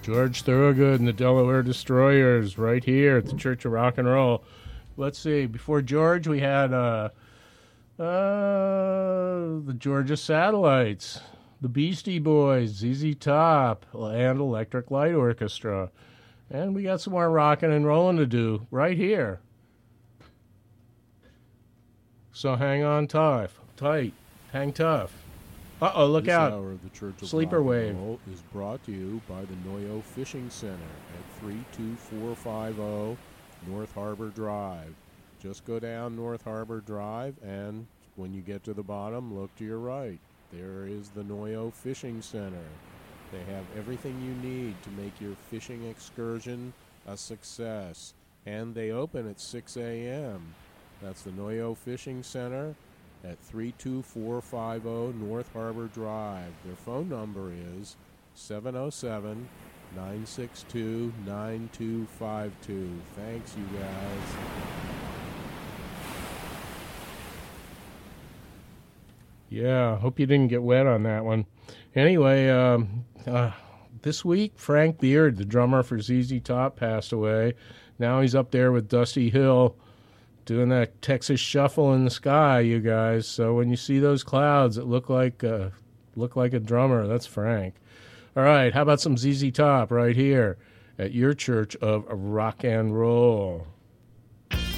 George Thorogood and the Delaware Destroyers right here at the Church of Rock and Roll. Let's see. Before George, we had the Georgia Satellites, the Beastie Boys, ZZ Top, and Electric Light Orchestra. And we got some more rocking and rolling to do right here. So hang on tight. Hang tough. Uh-oh, look this out. Hour of the Church of Sleeper Rock wave. and Roll is brought to you by the Noyo Fishing Center at 32450 North Harbor Drive. Just go down North Harbor Drive, and when you get to the bottom, look to your right. There is the Noyo Fishing Center. They have everything you need to make your fishing excursion a success. And they open at 6 a.m. That's the Noyo Fishing Center at 32450 North Harbor Drive. Their phone number is 707-962-9252. Thanks, you guys. Yeah, hope you didn't get wet on that one. Anyway, this week, Frank Beard, the drummer for ZZ Top, passed away. Now he's up there with Dusty Hill doing that Texas Shuffle in the sky, you guys. So when you see those clouds that look like a drummer, that's Frank. All right, how about some ZZ Top right here at your Church of Rock and Roll?